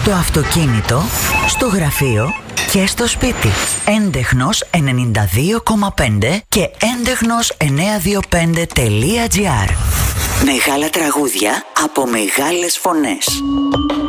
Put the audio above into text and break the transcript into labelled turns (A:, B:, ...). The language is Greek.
A: Στο αυτοκίνητο, στο γραφείο και στο σπίτι. Έντεχνος 92,5 και έντεχνος 925.gr. Μεγάλα τραγούδια από μεγάλες φωνές.